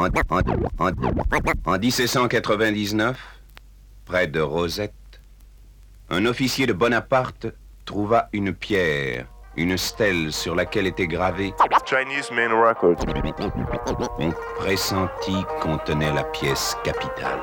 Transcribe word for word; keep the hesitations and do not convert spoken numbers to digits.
En, en, en, en dix-sept cent quatre-vingt-dix-neuf, près de Rosette, un officier de Bonaparte trouva une pierre, une stèle sur laquelle était gravé Chinese Main Records. On pressentit qu'on tenait la pièce capitale.